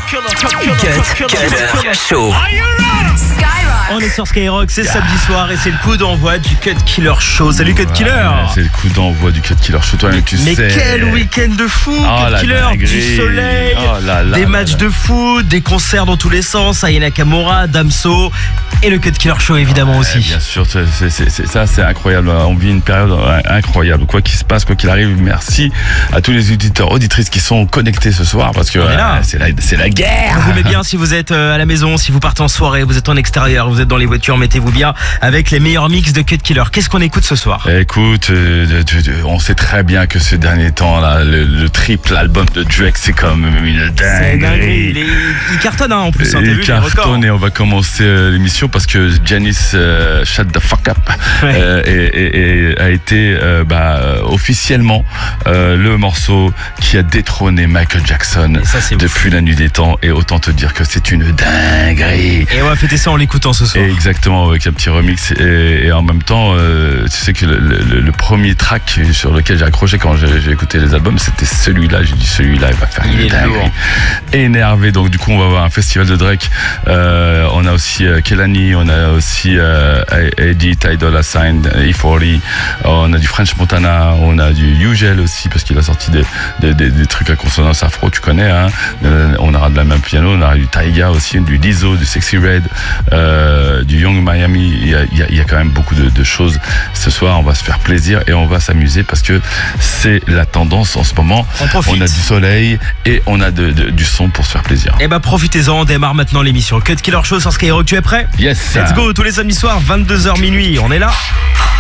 Killer Show. On est sur Skyrock, c'est samedi soir et c'est le coup d'envoi du Cut Killer Show. Salut Cut Killer. C'est le coup d'envoi du Cut Killer Show. Toi, tu Mais sais. quel week-end de fou, Cut Killer, du soleil, des matchs de foot, des concerts dans tous les sens, Aya Nakamura, Damso et le Cut Killer Show évidemment aussi. Bien sûr, c'est incroyable. On vit une période incroyable. Quoi qu'il se passe, quoi qu'il arrive, merci à tous les auditeurs, auditrices qui sont connectés ce soir parce que c'est la guerre. Vous met bien si vous êtes à la maison, si vous partez en soirée, vous êtes en extérieur, vous êtes dans les voitures, mettez-vous bien avec les meilleurs mix de Cut Killer. Qu'est-ce qu'on écoute ce soir? Écoute, on sait très bien que ces derniers temps là, le triple album de Drake, c'est comme une dinguerie. Il cartonne en plus. Il cartonne et on va commencer l'émission parce que Janice Shut the Fuck Up a été officiellement le morceau qui a détrôné Michael Jackson depuis la nuit des temps, et autant te dire que c'est une dinguerie. Et on va fêter ça en l'écoutant ce soir. Exactement, avec un petit remix et en même temps tu sais que le premier track sur lequel j'ai accroché quand j'ai écouté les albums, c'était celui-là. J'ai dit celui-là il va faire une dinguerie. Énervé. Donc du coup on va avoir un festival de Drake, on a aussi Kelani, on a aussi Eddie, Ty Dolla $ign, E40, on a du French Montana, on a du Ugel aussi parce qu'il a sorti des trucs à consonance afro, tu connais hein. On aura de la même piano, on aura du Taiga aussi, du Lizzo, du Sexy Red, du Young Miami. Il y a quand même beaucoup de choses ce soir. On va se faire plaisir et on va s'amuser parce que c'est la tendance en ce moment. On a du soleil et on a du son pour se faire plaisir. Et profitez-en, on démarre maintenant l'émission Cut Killer Show sur Skyrock. Tu es prêt? Yes. Let's go, tous les samedis soirs 22h minuit, on est là.